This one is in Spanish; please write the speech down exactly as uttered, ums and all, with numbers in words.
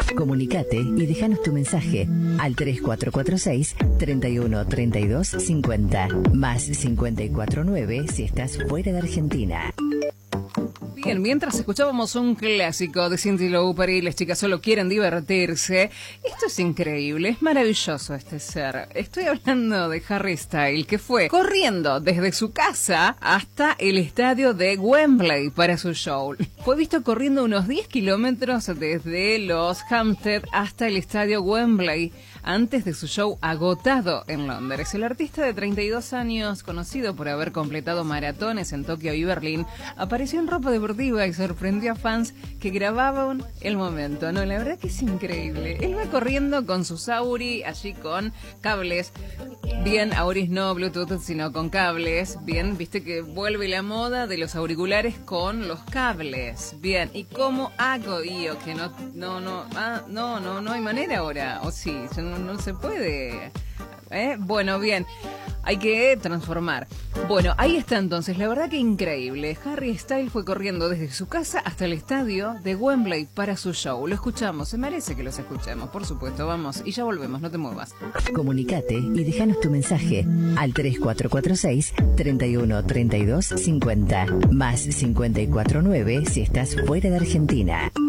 Comunicate y déjanos tu mensaje al tres cuatro cuatro seis, treinta y uno, treinta y dos, cincuenta, más cincuenta y cuatro nueve si estás fuera de Argentina. Bien, mientras escuchábamos un clásico de Cyndi Lauper y las chicas solo quieren divertirse, esto es increíble, es maravilloso este ser. Estoy hablando de Harry Styles, que fue corriendo desde su casa hasta el estadio de Wembley para su show. Fue visto corriendo unos diez kilómetros desde los Hampstead hasta el estadio Wembley antes de su show agotado en Londres. El artista de treinta y dos años, conocido por haber completado maratones en Tokio y Berlín, apareció en ropa deportiva y sorprendió a fans que grababan el momento. No, la verdad que es increíble. Él va corriendo con sus Auri, allí con cables. Bien, Auris no Bluetooth, sino con cables. Bien, viste que vuelve la moda de los auriculares con los cables. Bien, ¿y cómo hago yo? Que no, no, no, ah, no, no, no hay manera ahora. O sí, no, no se puede. ¿Eh? Bueno, bien, hay que transformar. Bueno, ahí está entonces, la verdad que increíble. Harry Styles fue corriendo desde su casa hasta el estadio de Wembley para su show. Lo escuchamos, se merece que los escuchemos, por supuesto. Vamos, y ya volvemos, no te muevas. Comunicate y déjanos tu mensaje al tres cuatro cuatro seis, treinta y uno, treinta y dos, cincuenta, más cincuenta y cuatro nueve si estás fuera de Argentina.